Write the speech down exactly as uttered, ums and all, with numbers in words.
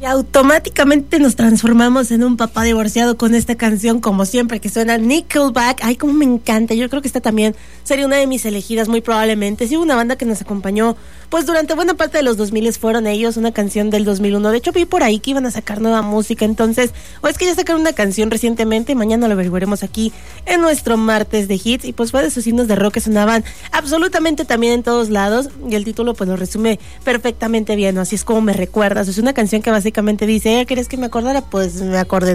Y automáticamente nos transformamos en un papá divorciado con esta canción, como siempre que suena Nickelback. Ay, cómo me encanta. Yo creo que esta también sería una de mis elegidas muy probablemente. Sí, una banda que nos acompañó pues durante buena parte de los dos mil fueron ellos, una canción del dos mil uno. De hecho, vi por ahí que iban a sacar nueva música, entonces, o es que ya sacaron una canción recientemente, mañana lo averiguaremos aquí en nuestro martes de hits, y pues fue de esos himnos de rock que sonaban absolutamente también en todos lados, y el título pues lo resume perfectamente bien, ¿no? Así es como me recuerdas. Es una canción que básicamente dice, ¿querés que me acordara? Pues me acordé